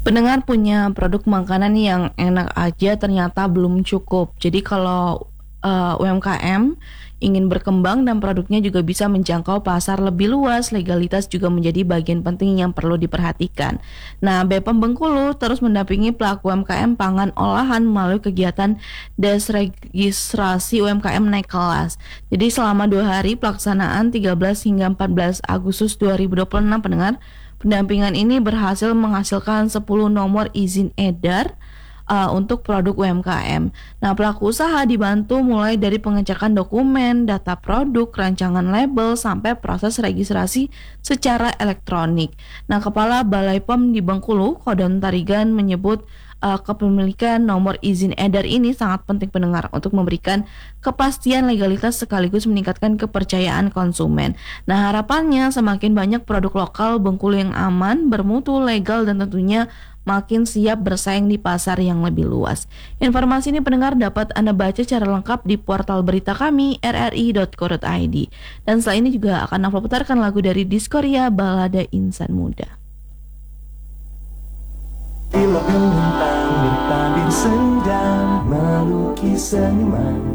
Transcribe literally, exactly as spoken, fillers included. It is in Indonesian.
Pendengar punya produk makanan yang enak aja ternyata belum cukup. Jadi kalau uh, U M K M ingin berkembang dan produknya juga bisa menjangkau pasar lebih luas, legalitas juga menjadi bagian penting yang perlu diperhatikan. Nah, B P O M Bengkulu terus mendampingi pelaku U M K M pangan olahan melalui kegiatan desregistrasi U M K M naik kelas. Jadi selama dua hari pelaksanaan tiga belas hingga empat belas Agustus dua ribu dua puluh enam, pendengar, pendampingan ini berhasil menghasilkan sepuluh nomor izin edar uh, untuk produk U M K M. Nah, pelaku usaha dibantu mulai dari pengecekan dokumen, data produk, rancangan label, sampai proses registrasi secara elektronik. Nah, Kepala Balai P O M di Bengkulu, Kodam Tarigan, menyebut uh, kepemilikan nomor izin edar ini sangat penting, pendengar, untuk memberikan kepastian legalitas sekaligus meningkatkan kepercayaan konsumen. Nah, harapannya semakin banyak produk lokal Bengkulu yang aman, bermutu, legal, dan tentunya makin siap bersaing di pasar yang lebih luas. Informasi ini, pendengar, dapat Anda baca secara lengkap di portal berita kami r r i dot co dot i d. Dan setelah ini juga akan aku putarkan lagu dari Diskoria, Balada Insan Muda. Bila bintang bertabir senja melukis seniman,